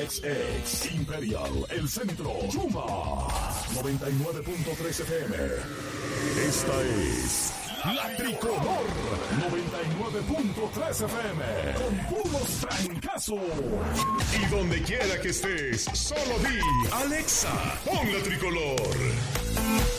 XX Imperial, El Centro, Chuma, 99.3 FM. Esta es La Tricolor, 99.3 FM, con puros trancazos. Y donde quiera que estés, solo di Alexa, pon La Tricolor.